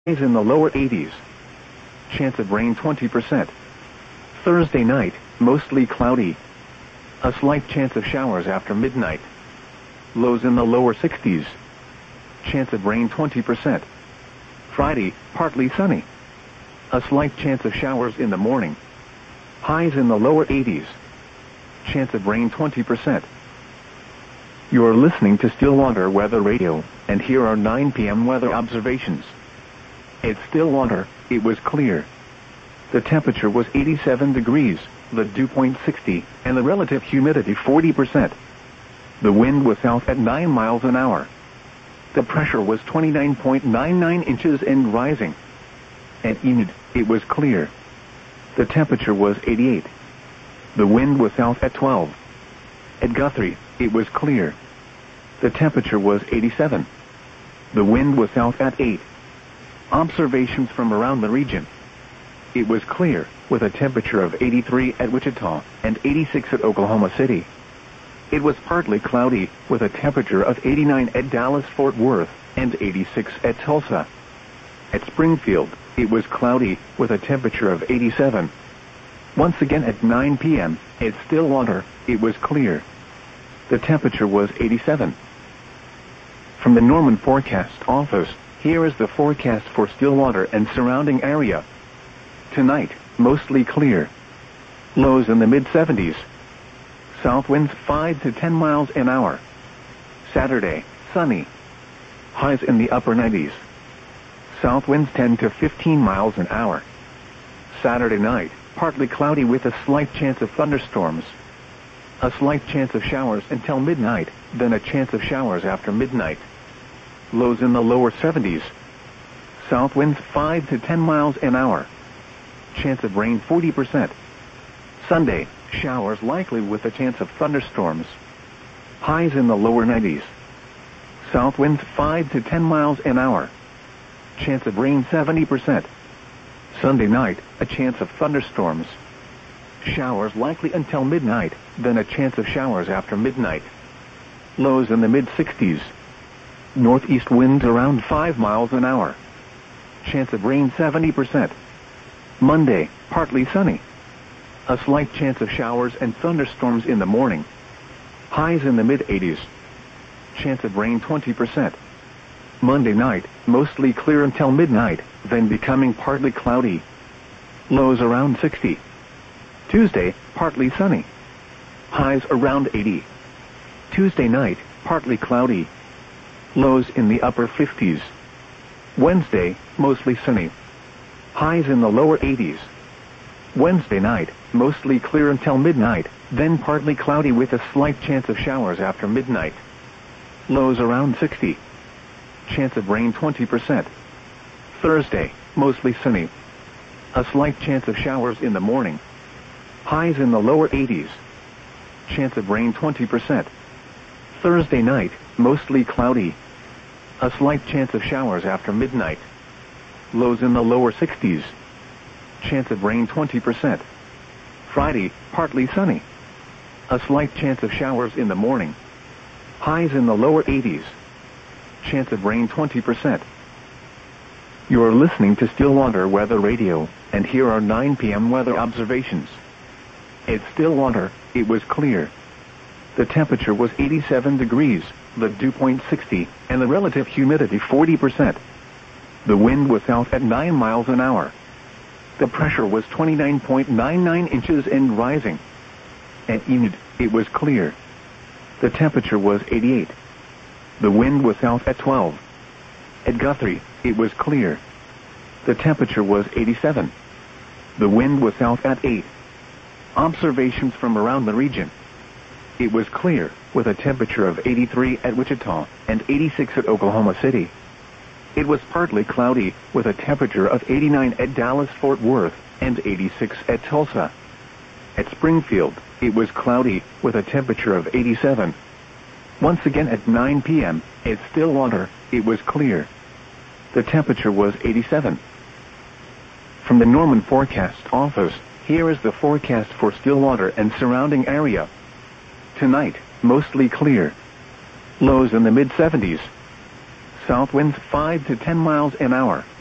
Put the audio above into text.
Highs in the lower 80s. Chance of rain 20%. Thursday night, mostly cloudy. A slight chance of showers after midnight. Lows in the lower 60s. Chance of rain 20%. Friday, partly sunny. A slight chance of showers in the morning. Highs in the lower 80s. Chance of rain 20%. You're listening to Stillwater Weather Radio, and here are 9 p.m. weather observations. At Stillwater, it was clear. The temperature was 87 degrees, the dew point 60, and the relative humidity 40%. The wind was south at 9 miles an hour. The pressure was 29.99 inches and rising. At Enid, it was clear. The temperature was 88. The wind was south at 12. At Guthrie, it was clear. The temperature was 87. The wind was south at 8. Observations from around the region. It was clear, with a temperature of 83 at Wichita and 86 at Oklahoma City. It was partly cloudy, with a temperature of 89 at Dallas-Fort Worth and 86 at Tulsa. At Springfield, it was cloudy, with a temperature of 87. Once again at 9 p.m., at Stillwater, it was clear. The temperature was 87. From the Norman Forecast Office, here is the forecast for Stillwater and surrounding area. Tonight, mostly clear. Lows in the mid-70s. South winds 5 to 10 miles an hour. Saturday, sunny. Highs in the upper 90s. South winds 10 to 15 miles an hour. Saturday night, partly cloudy with a slight chance of thunderstorms. A slight chance of showers until midnight, then a chance of showers after midnight. Lows in the lower 70s. South winds 5 to 10 miles an hour. Chance of rain 40%. Sunday, showers likely with a chance of thunderstorms. Highs in the lower 90s. South winds 5 to 10 miles an hour. Chance of rain 70%. Sunday night, a chance of thunderstorms. Showers likely until midnight, then a chance of showers after midnight. Lows in the mid-60s. Northeast winds around 5 miles an hour. Chance of rain 70%. Monday, partly sunny. A slight chance of showers and thunderstorms in the morning. Highs in the mid-80s. Chance of rain 20%. Monday night, mostly clear until midnight, then becoming partly cloudy. Lows around 60. Tuesday, partly sunny. Highs around 80. Tuesday night, partly cloudy. Lows in the upper 50s. Wednesday, mostly sunny. Highs in the lower 80s. Wednesday night, mostly clear until midnight, then partly cloudy with a slight chance of showers after midnight. Lows around 60. Chance of rain 20%. Thursday, mostly sunny. A slight chance of showers in the morning. Highs in the lower 80s. Chance of rain 20%. Thursday night, mostly cloudy. A slight chance of showers after midnight. Lows in the lower 60s. Chance of rain 20%. Friday, partly sunny. A slight chance of showers in the morning. Highs in the lower 80s. Chance of rain 20%. You're listening to Stillwater Weather Radio, and here are 9 p.m. weather observations. At Stillwater, it was clear. The temperature was 87 degrees, the dew point 60, and the relative humidity 40%. The wind was south at 9 miles an hour. The pressure was 29.99 inches and rising. At Enid, it was clear. The temperature was 88. The wind was south at 12. At Guthrie, it was clear. The temperature was 87. The wind was south at 8. Observations from around the region. It was clear, with a temperature of 83 at Wichita and 86 at Oklahoma City. It was partly cloudy, with a temperature of 89 at Dallas-Fort Worth and 86 at Tulsa. At Springfield, it was cloudy, with a temperature of 87. Once again at 9 p.m., at Stillwater, it was clear. The temperature was 87. From the Norman Forecast Office, here is the forecast for Stillwater and surrounding area. Tonight, mostly clear. Lows in the mid-70s. South winds 5 to 10 miles an hour.